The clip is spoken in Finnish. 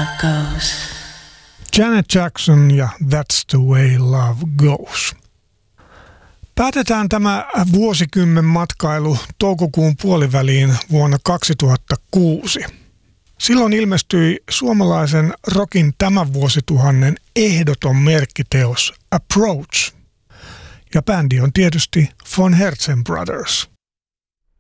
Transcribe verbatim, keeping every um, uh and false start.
love goes. Janet Jackson ja That's the way love goes. Päätetään tämä vuosikymmen matkailu toukokuun puoliväliin vuonna kaksituhattakuusi. Silloin ilmestyi suomalaisen rockin tämän vuosituhannen ehdoton merkkiteos Approach. Ja bändi on tietysti Von Herzen Brothers.